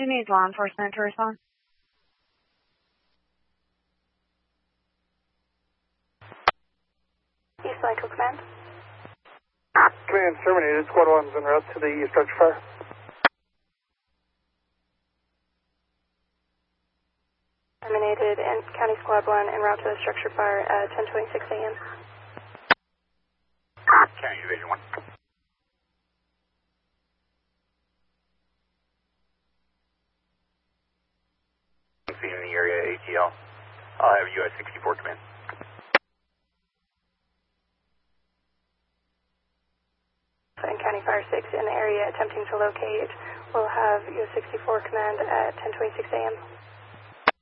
you need law enforcement to respond? East Cycle Command. Command terminated. Squad 1's en route to the structure fire. Terminated and County Squad 1 en route to the structure fire at 10:26 a.m. County Division 1. Seen in the area, ATL. I'll have US 64 command. And County Fire 6 in the area attempting to locate. We'll have US 64 command at 10:26 a.m.